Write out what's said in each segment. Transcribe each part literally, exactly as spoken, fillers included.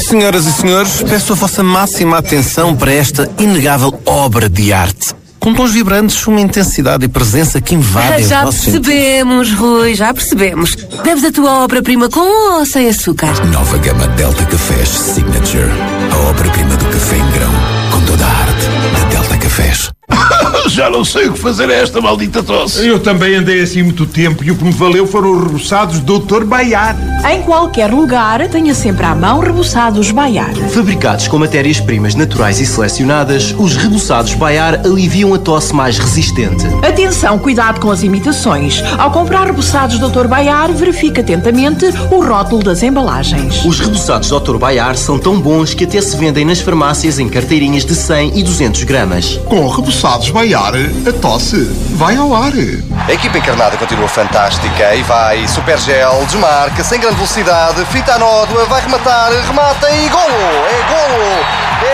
Senhoras e senhores, peço a vossa máxima atenção para esta inegável obra de arte. Com tons vibrantes, uma intensidade e presença que invadem Já os vossos percebemos, sentidos. Rui, já percebemos. Deves a tua obra-prima com ou sem açúcar? Nova gama Delta Cafés Signature. A obra-prima do café em grão, com toda a arte da Delta Cafés. Já não sei o que fazer a esta maldita tosse. Eu também andei assim muito tempo e o que me valeu foram os reboçados doutor Baiar. Em qualquer lugar, tenha sempre à mão reboçados Baiar. Fabricados com matérias-primas naturais e selecionadas, os reboçados Baiar aliviam a tosse mais resistente. Atenção, cuidado com as imitações. Ao comprar reboçados doutor Baiar, verifique atentamente o rótulo das embalagens. Os reboçados doutor Baiar são tão bons que até se vendem nas farmácias em carteirinhas de cem e duzentos gramas. Com reboçados Baiar, a tosse vai ao ar. A equipa encarnada continua fantástica e vai. Super gel, desmarca, sem grande velocidade, fita a nódoa, vai rematar, remata e golo! É golo! É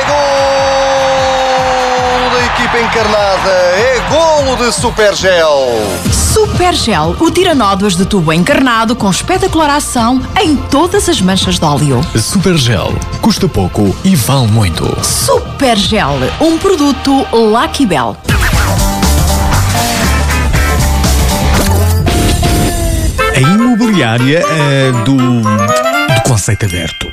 golo da equipa encarnada! É golo de Super gel! Super Gel, o tiranódoas de tubo encarnado com espetacular ação em todas as manchas de óleo. Super Gel. Custa pouco e vale muito. Super Gel, um produto Lucky Bell. A imobiliária é do, do conceito aberto.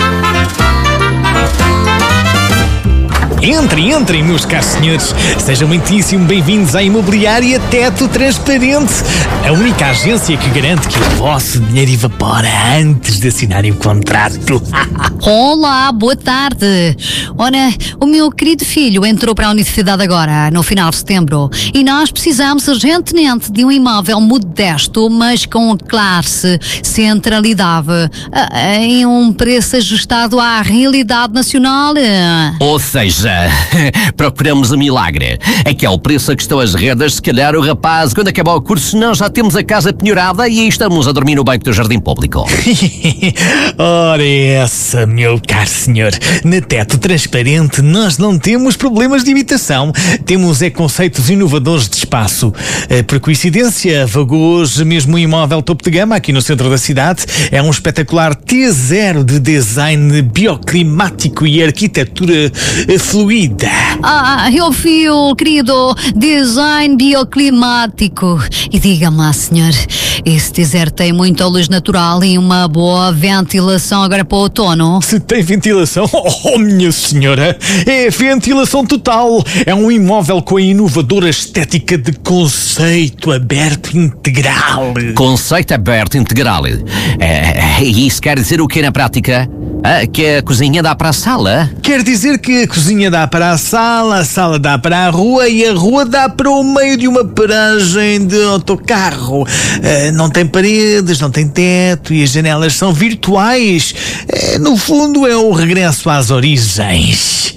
Entrem, entrem, meus caros senhores. Sejam muitíssimo bem-vindos à Imobiliária Teto Transparente, a única agência que garante que o vosso dinheiro evapora antes de assinarem o contrato. Olá, boa tarde. Ora, o meu querido filho entrou para a universidade agora, no final de setembro, e nós precisamos urgentemente de um imóvel modesto, mas com classe, centralidade, em um preço ajustado à realidade nacional. Ou seja, procuramos um milagre. Aquele preço a que estão as rendas, se calhar o rapaz, quando acabar o curso, nós já temos a casa penhorada e aí estamos a dormir no banco do jardim público. Ora essa, meu caro senhor. Na Teto Transparente nós não temos problemas de imitação. Temos é conceitos inovadores de espaço. Por coincidência, vagou hoje mesmo um imóvel topo de gama aqui no centro da cidade. É um espetacular T zero de design bioclimático e arquitetura fluida. Ah, eu fio, querido, design bioclimático. E diga-me lá, senhor, esse deserto tem muita luz natural e uma boa ventilação agora para o outono? Se tem ventilação? Oh, minha senhora, é ventilação total. É um imóvel com a inovadora estética de conceito aberto integral. Conceito aberto integral. É, isso quer dizer o que na prática? Ah, que a cozinha dá para a sala? Quer dizer que a cozinha dá para a sala, a sala dá para a rua e a rua dá para o meio de uma paragem de autocarro. Uh, não tem paredes, não tem teto e as janelas são virtuais. Uh, no fundo é o regresso às origens.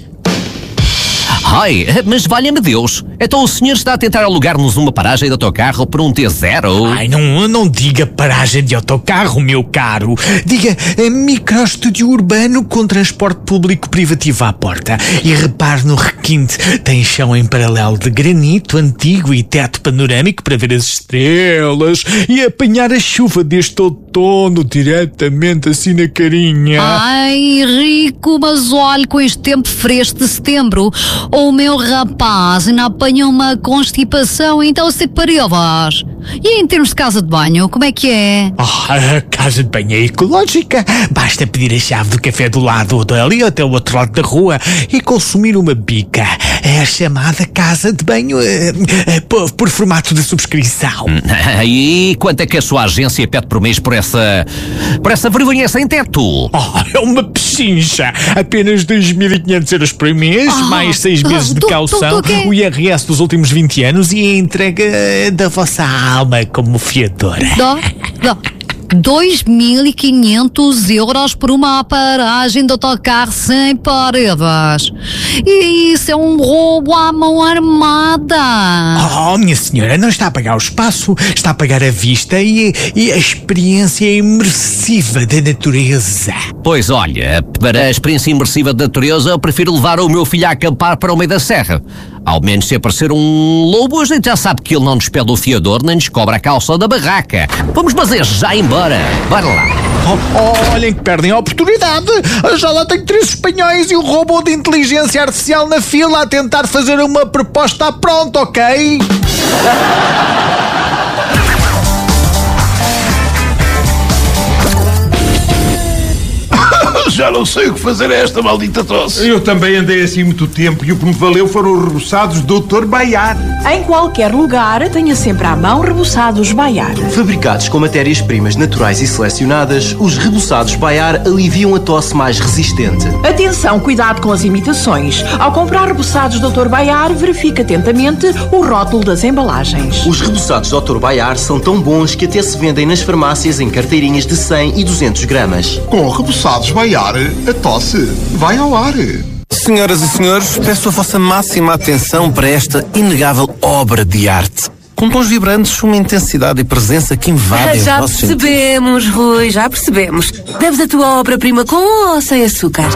Ai, mas valha-me Deus, então o senhor está a tentar alugar-nos uma paragem de autocarro por um T zero? Ai, não, não diga paragem de autocarro, meu caro. Diga micro-estúdio urbano com transporte público privativo à porta. E repare no requinte, tem chão em paralelo de granito antigo e teto panorâmico para ver as estrelas e apanhar a chuva deste outono diretamente assim na carinha. Ai, rico, mas olhe, com este tempo fresco de setembro, o meu rapaz ainda apanha uma constipação, então se paredes. E em termos de casa de banho, como é que é? Oh, a casa de banho é ecológica. Basta pedir a chave do café do lado ou dali até o outro lado da rua e consumir uma bica. É a chamada casa de banho uh, uh, por, por formato de subscrição. E quanto é que a sua agência pede por mês por essa... por essa vergonha sem teto? Oh, é uma pechincha. Apenas dois mil e quinhentos euros por mês, oh, mais seis meses de caução, o I R S dos últimos vinte anos e a entrega da vossa alma como fiadora. Dó, dó. dois mil e quinhentos euros por uma paragem de autocarro sem paredes. E isso é um roubo à mão armada. Oh, minha senhora, não está a pagar o espaço, está a pagar a vista e, e a experiência imersiva da natureza. Pois olha, para a experiência imersiva da natureza eu prefiro levar o meu filho a acampar para o meio da serra. Ao menos se aparecer um lobo, a gente já sabe que ele não nos pede o fiador nem nos cobra a calça da barraca. Vamos fazer já embora. Bora lá. Oh, olhem que perdem a oportunidade. Já lá tenho três espanhóis e um robô de inteligência artificial na fila a tentar fazer uma proposta à pronta, ok? Já não sei o que fazer a esta maldita tosse. Eu também andei assim muito tempo e o que me valeu foram os reboçados doutor Baiar. Em qualquer lugar, tenha sempre à mão reboçados Baiar. Fabricados com matérias-primas naturais e selecionadas, os reboçados Baiar aliviam a tosse mais resistente. Atenção, cuidado com as imitações. Ao comprar reboçados doutor Baiar, verifique atentamente o rótulo das embalagens. Os reboçados doutor Baiar são tão bons que até se vendem nas farmácias em carteirinhas de cem e duzentos gramas. Com reboçados Baiar, a tosse vai ao ar. Senhoras e senhores, peço a vossa máxima atenção para esta inegável obra de arte. Com tons vibrantes, uma intensidade e presença que invadem os Já nossos sentidos. percebemos, Rui, já percebemos. Deves a tua obra-prima com ou sem açúcar?